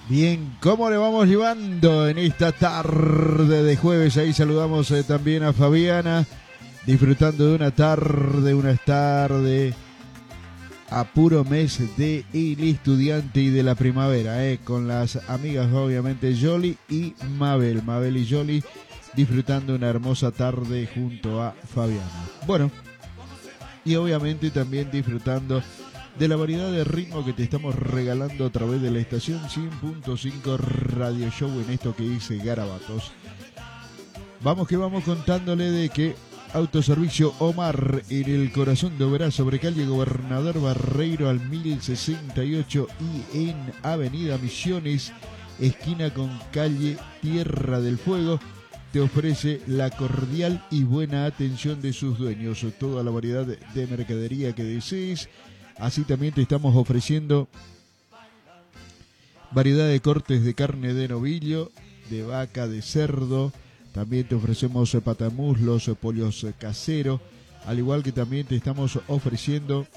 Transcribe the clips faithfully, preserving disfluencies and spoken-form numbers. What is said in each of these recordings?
Bien, ¿cómo le vamos llevando en esta tarde de jueves? Ahí saludamos eh, también a Fabiana, disfrutando de una tarde, una tarde a puro mes de El Estudiante y de la primavera, eh, con las amigas obviamente Yoli y Mabel, Mabel y Yoli, disfrutando una hermosa tarde junto a Fabiana. Bueno, y obviamente también disfrutando de la variedad de ritmo que te estamos regalando a través de la estación cien punto cinco Radio Show en esto que dice Garabatos. Vamos que vamos contándole de que Autoservicio Omar en el corazón de Oberá, sobre calle Gobernador Barreiro al mil sesenta y ocho y en Avenida Misiones, esquina con calle Tierra del Fuego, te ofrece la cordial y buena atención de sus dueños, toda la variedad de mercadería que desees. Así también te estamos ofreciendo variedad de cortes de carne de novillo, de vaca, de cerdo. También te ofrecemos patamuslos, pollos caseros. Al igual que también te estamos ofreciendo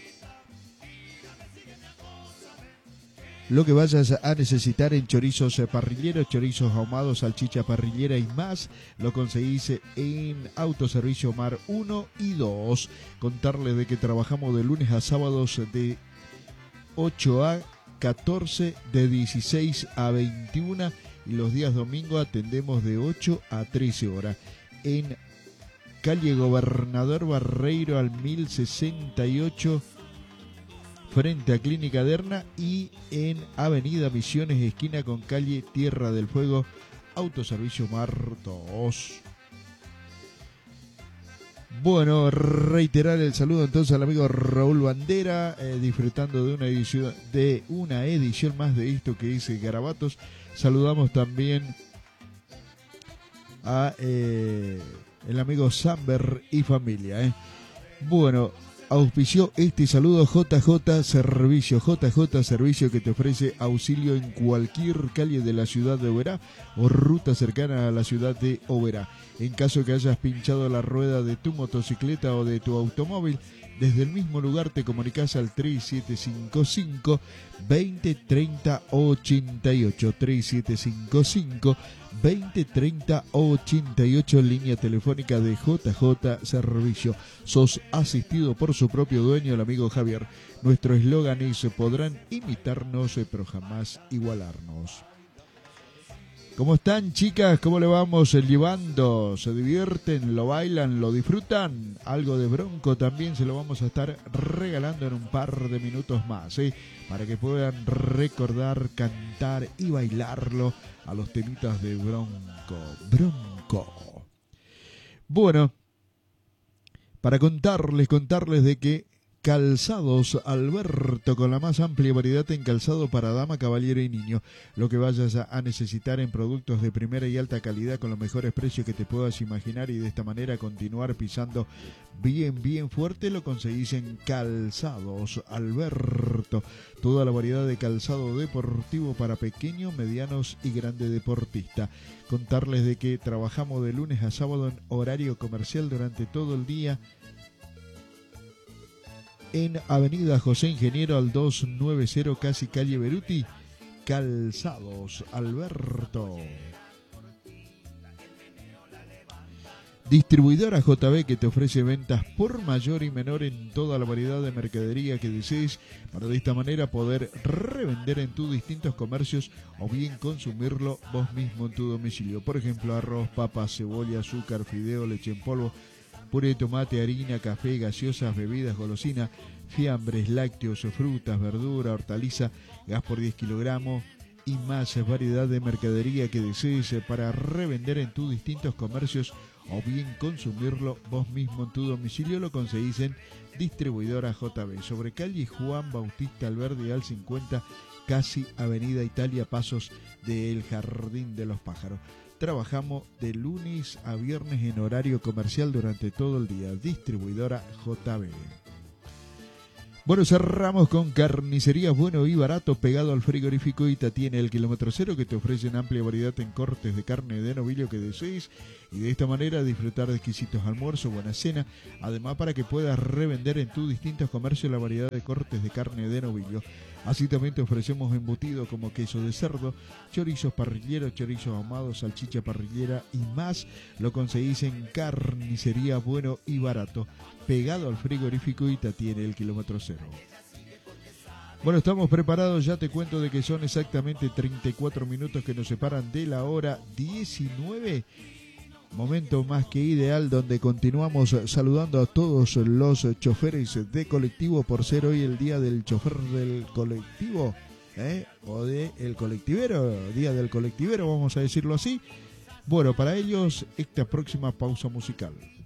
lo que vayas a necesitar en chorizos parrilleros, chorizos ahumados, salchicha parrillera y más. Lo conseguís en Autoservicio Omar uno y dos. Contarles de que trabajamos de lunes a sábados de ocho a catorce, de dieciséis a veintiuna, y los días domingos atendemos de ocho a trece horas. En calle Gobernador Barreiro al mil sesenta y ocho, frente a Clínica Derna, y en Avenida Misiones, esquina con calle Tierra del Fuego, Autoservicio Mar dos. Bueno, reiterar el saludo entonces al amigo Raúl Bandera, eh, disfrutando de una edición de una edición más de esto que dice Garabatos. Saludamos también a eh, el amigo Samber y familia. Eh. Bueno, auspició este saludo J J Servicio. J J Servicio, que te ofrece auxilio en cualquier calle de la ciudad de Oberá o ruta cercana a la ciudad de Oberá. En caso que hayas pinchado la rueda de tu motocicleta o de tu automóvil, desde el mismo lugar te comunicas al tres siete cinco cinco, dos cero tres cero, ocho ocho. tres siete cinco cinco, dos cero tres cero, ocho ocho, línea telefónica de J J Servicio. Sos asistido por su propio dueño, el amigo Javier. Nuestro eslogan es: podrán imitarnos, pero jamás igualarnos. ¿Cómo están, chicas? ¿Cómo le vamos llevando? ¿Se divierten? ¿Lo bailan? ¿Lo disfrutan? Algo de Bronco también se lo vamos a estar regalando en un par de minutos más, ¿eh? Para que puedan recordar, cantar y bailarlo a los temitas de Bronco. Bronco. Bueno, para contarles, contarles de que Calzados Alberto, con la más amplia variedad en calzado para dama, caballero y niño. Lo que vayas a necesitar en productos de primera y alta calidad con los mejores precios que te puedas imaginar, y de esta manera continuar pisando bien, bien fuerte, lo conseguís en Calzados Alberto. Toda la variedad de calzado deportivo para pequeños, medianos y grandes deportistas. Contarles de que trabajamos de lunes a sábado en horario comercial durante todo el día en Avenida José Ingeniero al doscientos noventa, casi calle Beruti. Calzados Alberto. Distribuidora J B, que te ofrece ventas por mayor y menor en toda la variedad de mercadería que desees, para de esta manera poder revender en tus distintos comercios o bien consumirlo vos mismo en tu domicilio. Por ejemplo, arroz, papas, cebolla, azúcar, fideo, leche en polvo, puré de tomate, harina, café, gaseosas, bebidas, golosinas, fiambres, lácteos, frutas, verdura, hortaliza, gas por diez kilogramos y más variedad de mercadería que desees para revender en tus distintos comercios o bien consumirlo vos mismo en tu domicilio. Lo conseguís en Distribuidora J B, sobre calle Juan Bautista Alberdi al cincuenta, casi Avenida Italia, pasos del Jardín de los Pájaros. Trabajamos de lunes a viernes en horario comercial durante todo el día. Distribuidora J B. Bueno, cerramos con Carnicerías Bueno y Barato, pegado al frigorífico Ita. Tiene el kilómetro cero, que te ofrecen amplia variedad en cortes de carne de novillo que desees, y de esta manera disfrutar de exquisitos almuerzos, buena cena. Además, para que puedas revender en tus distintos comercios la variedad de cortes de carne de novillo. Así también te ofrecemos embutidos como queso de cerdo, chorizos parrilleros, chorizos ahumados, salchicha parrillera y más. Lo conseguís en Carnicería Bueno y Barato, pegado al frigorífico Itatí en el kilómetro cero. Bueno, estamos preparados, ya te cuento de que son exactamente treinta y cuatro minutos que nos separan de la hora diecinueve. Momento más que ideal donde continuamos saludando a todos los choferes de colectivo por ser hoy el día del chofer del colectivo, ¿eh? O de el colectivero, día del colectivero, vamos a decirlo así. Bueno, para ellos esta próxima pausa musical.